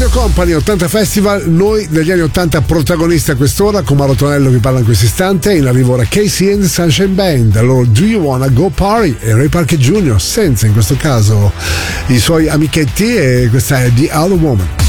Company 80 Festival, noi degli anni 80 protagonisti a quest'ora, con Mauro Tonello che parla in questo istante. In arrivo ora Casey and the Sunshine Band, allora Do You Wanna Go Party, e Ray Parker Jr. senza in questo caso i suoi amichetti, e questa è The Other Woman.